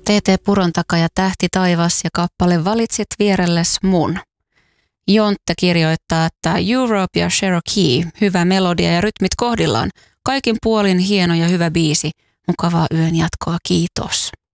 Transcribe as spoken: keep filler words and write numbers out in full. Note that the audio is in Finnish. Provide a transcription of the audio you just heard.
T T Purontaka ja Tähti taivas ja kappale Valitsit vierelles mun. Jontte kirjoittaa, että Europe ja Cherokee, hyvä melodia ja rytmit kohdillaan. Kaikin puolin hieno ja hyvä biisi. Mukavaa yön jatkoa, kiitos.